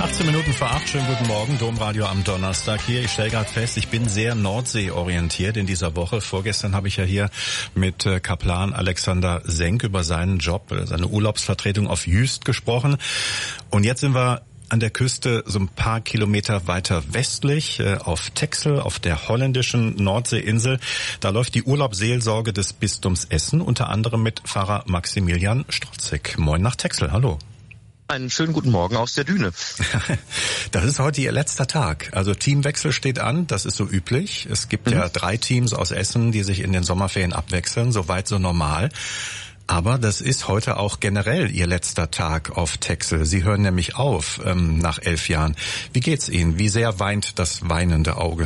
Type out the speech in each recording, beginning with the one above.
18 Minuten vor 8, schönen guten Morgen, Domradio am Donnerstag hier. Ich stelle gerade fest, ich bin sehr Nordsee-orientiert in dieser Woche. Vorgestern habe ich ja hier mit Kaplan Alexander Senk über seinen Job, seine Urlaubsvertretung auf Jüst gesprochen. Und jetzt sind wir an der Küste so ein paar Kilometer weiter westlich, auf Texel, auf der holländischen Nordseeinsel. Da läuft die Urlaubsseelsorge des Bistums Essen, unter anderem mit Pfarrer Maximilian Strotzig. Moin nach Texel, hallo. Einen schönen guten Morgen aus der Düne. Das ist heute Ihr letzter Tag. Also Teamwechsel steht an, das ist so üblich. Es gibt ja 3 Teams aus Essen, die sich in den Sommerferien abwechseln, soweit so normal. Aber das ist heute auch generell Ihr letzter Tag auf Texel. Sie hören nämlich auf nach 11 Jahren. Wie geht's Ihnen? Wie sehr weint das weinende Auge?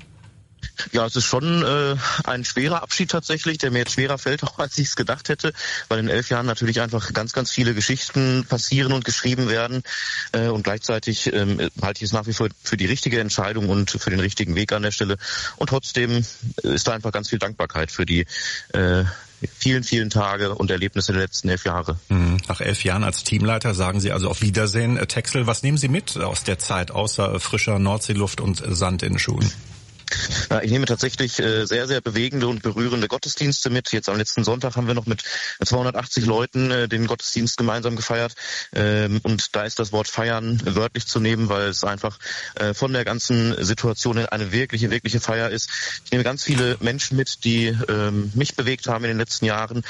Ja, es ist schon ein schwerer Abschied tatsächlich, der mir jetzt schwerer fällt, auch als ich es gedacht hätte, weil in 11 Jahren natürlich einfach ganz, ganz viele Geschichten passieren und geschrieben werden. Und gleichzeitig halte ich es nach wie vor für die richtige Entscheidung und für den richtigen Weg an der Stelle. Und trotzdem ist da einfach ganz viel Dankbarkeit für die vielen, vielen Tage und Erlebnisse der letzten 11 Jahre. Nach 11 Jahren als Teamleiter sagen Sie also auf Wiedersehen. Texel, was nehmen Sie mit aus der Zeit, außer frischer Nordseeluft und Sand in den Schuhen? Ja, ich nehme tatsächlich sehr, sehr bewegende und berührende Gottesdienste mit. Jetzt am letzten Sonntag haben wir noch mit 280 Leuten den Gottesdienst gemeinsam gefeiert. Und da ist das Wort feiern wörtlich zu nehmen, weil es einfach von der ganzen Situation eine wirkliche Feier ist. Ich nehme ganz viele Menschen mit, die mich bewegt haben in den letzten Jahren,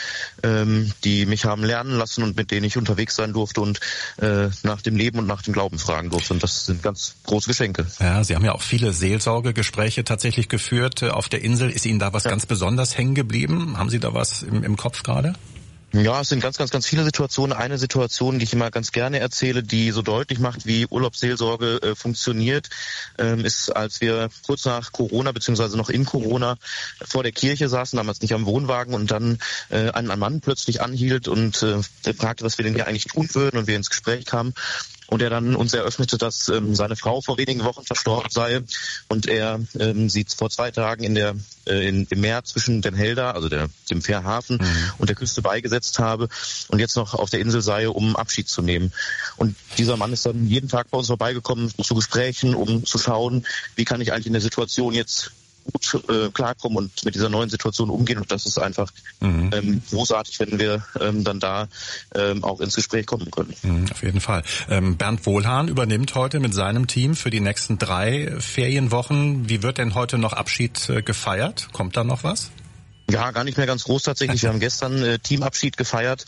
die mich haben lernen lassen und mit denen ich unterwegs sein durfte und nach dem Leben und nach dem Glauben fragen durfte. Und das sind ganz große Geschenke. Ja, Sie haben ja auch viele Seelsorgegespräche tatsächlich geführt auf der Insel. Ist Ihnen da was ganz besonders hängen geblieben? Haben Sie da was im Kopf gerade? Ja, es sind ganz viele Situationen. Eine Situation, die ich immer ganz gerne erzähle, die so deutlich macht, wie Urlaubsseelsorge funktioniert, ist, als wir kurz nach Corona beziehungsweise noch in Corona vor der Kirche saßen, damals nicht am Wohnwagen, und dann ein Mann plötzlich anhielt und fragte, was wir denn hier eigentlich tun würden, und wir ins Gespräch kamen. Und er dann uns eröffnete, dass seine Frau vor wenigen Wochen verstorben sei und er sie vor 2 Tagen im Meer zwischen Den Helder, also dem Fährhafen, und der Küste beigesetzt habe und jetzt noch auf der Insel sei, um Abschied zu nehmen. Und dieser Mann ist dann jeden Tag bei uns vorbeigekommen zu Gesprächen, um zu schauen, wie kann ich eigentlich in der Situation jetzt gut klarkommen und mit dieser neuen Situation umgehen. Und das ist einfach großartig, wenn wir dann da auch ins Gespräch kommen können. Auf jeden Fall. Bernd Wohlhahn übernimmt heute mit seinem Team für die nächsten 3 Ferienwochen. Wie wird denn heute noch Abschied gefeiert? Kommt da noch was? Ja, gar nicht mehr ganz groß tatsächlich. Wir haben gestern Teamabschied gefeiert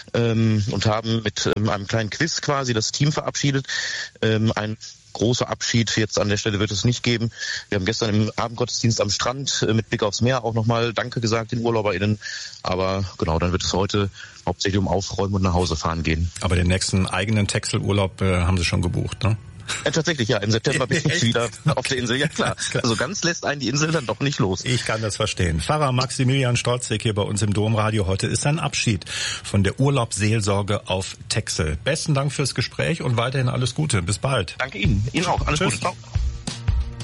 und haben mit einem kleinen Quiz quasi das Team verabschiedet. Ein großer Abschied jetzt an der Stelle wird es nicht geben. Wir haben gestern im Abendgottesdienst am Strand mit Blick aufs Meer auch nochmal Danke gesagt den UrlauberInnen. Aber genau, dann wird es heute hauptsächlich um Aufräumen und nach Hause fahren gehen. Aber den nächsten eigenen Texel-Urlaub haben Sie schon gebucht, ne? Tatsächlich, ja. Im September bin ich wieder auf der Insel. Ja, klar. Also ganz lässt einen die Insel dann doch nicht los. Ich kann das verstehen. Pfarrer Maximilian Strotzig hier bei uns im Domradio. Heute ist ein Abschied von der Urlaubsseelsorge auf Texel. Besten Dank fürs Gespräch und weiterhin alles Gute. Bis bald. Danke Ihnen. Ihnen auch. Alles Gute. Ciao.